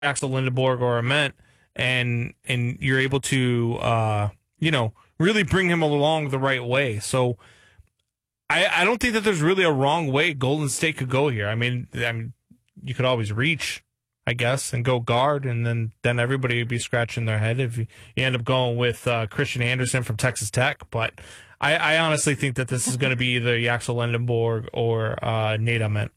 Axel Lindenborg or Ament, and you're able to really bring him along the right way. So I don't think that there's really a wrong way Golden State could go here. I mean, you could always reach, I guess, and go guard, and then everybody would be scratching their head if you end up going with Christian Anderson from Texas Tech. But I honestly think that this is going to be either Axel Lindenborg or Nate Ament.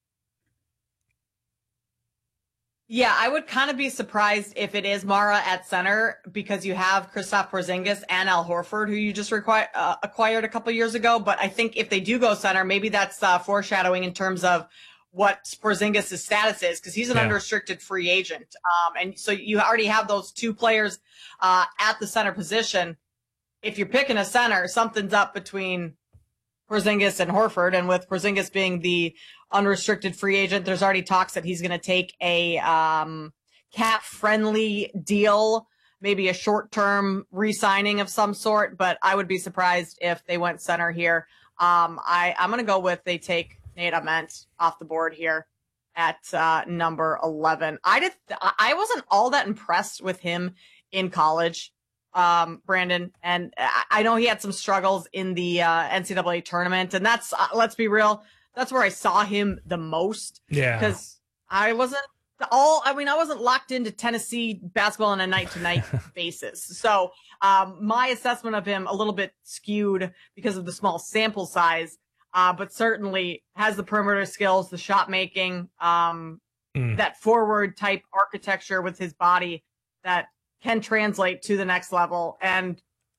Yeah, I would kind of be surprised if it is Mara at center, because you have Kristaps Porzingis and Al Horford, who you just acquired a couple years ago. But I think if they do go center, maybe that's foreshadowing in terms of what Porzingis' status is, because he's an unrestricted free agent. And so you already have those two players at the center position. If you're picking a center, something's up between Porzingis and Horford, and with Porzingis being the unrestricted free agent, there's already talks that he's going to take a cap-friendly deal, maybe a short-term re-signing of some sort, but I would be surprised if they went center here. I'm going to go with they take Nate Ament off the board here at number 11. I wasn't all that impressed with him in college, Brandon, and I know he had some struggles in the NCAA tournament, and that's let's be real, that's where I saw him the most. Yeah, because I wasn't locked into Tennessee basketball on a night-to-night basis. So my assessment of him a little bit skewed because of the small sample size, but certainly has the perimeter skills, the shot making, that forward type architecture with his body that can translate to the next level, and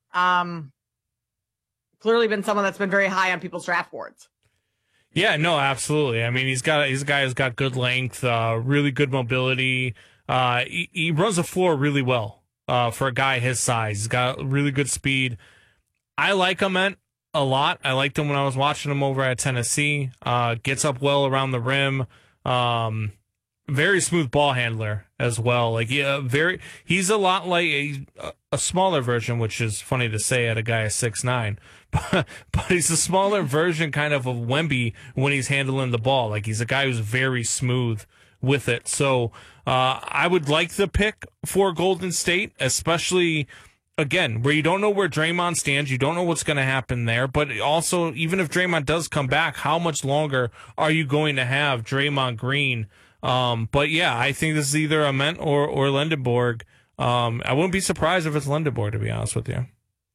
clearly been someone that's been very high on people's draft boards. Yeah, no, absolutely. I mean, he's a guy who's got good length, really good mobility. He runs the floor really well for a guy his size. He's got really good speed. I like Ament a lot. I liked him when I was watching him over at Tennessee. Gets up well around the rim. Very smooth ball handler as well. Like he's a lot like a smaller version, which is funny to say at a guy of 6'9", but he's a smaller version kind of Wemby when he's handling the ball. Like he's a guy who's very smooth with it. So I would like the pick for Golden State, especially again where you don't know where Draymond stands, you don't know what's going to happen there. But also, even if Draymond does come back, how much longer are you going to have Draymond Green? But yeah, I think this is either Ament or Lindenborg. I wouldn't be surprised if it's Lindenborg, to be honest with you.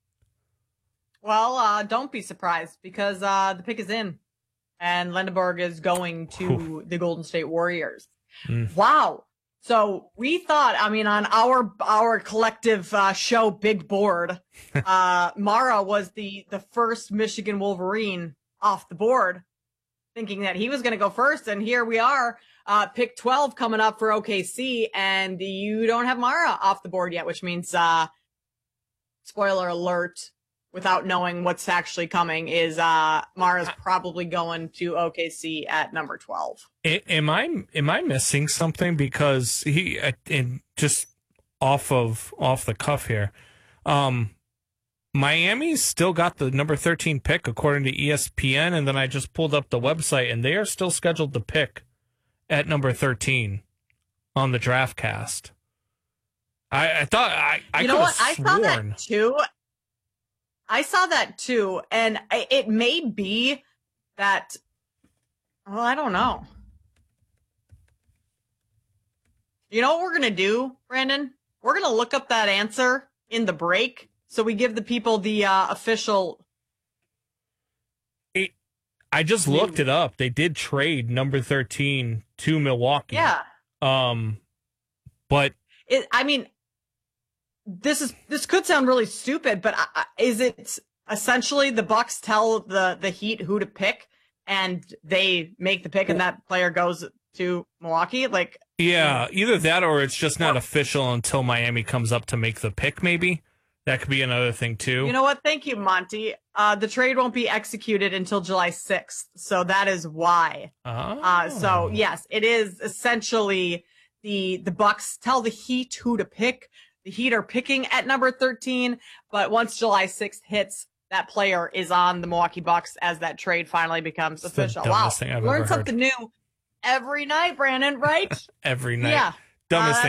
Well, don't be surprised, because the pick is in, and Lindenborg is going to the Golden State Warriors. Wow. So we thought, I mean, on our collective show, Big Board, Mara was the first Michigan Wolverine off the board, thinking that he was going to go first, and here we are. Pick 12 coming up for OKC, and you don't have Mara off the board yet, which means, spoiler alert, without knowing what's actually coming, is Mara's probably going to OKC at number 12. Am I missing something? Because just off the cuff here, Miami's still got the number 13 pick according to ESPN, and then I just pulled up the website, and they are still scheduled to pick at number 13 on the draft cast. I thought I you know what? I saw that too, and it may be that. Well, I don't know. You know what we're gonna do, Brandon? We're gonna look up that answer in the break, so we give the people the official. I just looked it up. They did trade number 13 to Milwaukee. Yeah. But I mean, this could sound really stupid, but is it essentially the Bucks tell the Heat who to pick, and they make the pick, and that player goes to Milwaukee? Like, yeah, either that or it's just not official until Miami comes up to make the pick. Maybe that could be another thing too. You know what? Thank you, Monty. The trade won't be executed until July 6th, so that is why. So yes, it is essentially the Bucks tell the Heat who to pick. The Heat are picking at number 13, but once July 6th hits, that player is on the Milwaukee Bucks as that trade finally becomes official. Wow, learn something new every night, Brandon, right? Every night. Yeah. dumbest thing.